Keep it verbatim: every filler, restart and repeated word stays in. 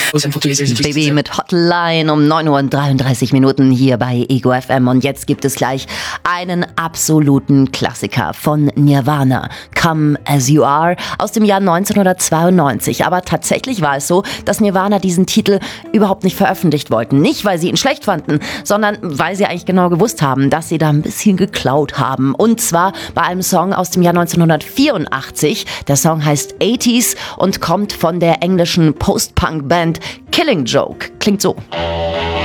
Baby mit Hotline um neun Uhr und dreiunddreißig Minuten hier bei Ego F M. Und jetzt gibt es gleich einen absoluten Klassiker von Nirvana, Come As You Are, aus dem Jahr neunzehnhundertzweiundneunzig. Aber tatsächlich war es so, dass Nirvana diesen Titel überhaupt nicht veröffentlicht wollten. Nicht, weil sie ihn schlecht fanden, sondern weil sie eigentlich genau gewusst haben, dass sie da ein bisschen geklaut haben. Und zwar bei einem Song aus dem Jahr neunzehnhundertvierundachtzig. Der Song heißt achtziger und kommt von der englischen Post-Punk-Band Killing Joke. Klingt so.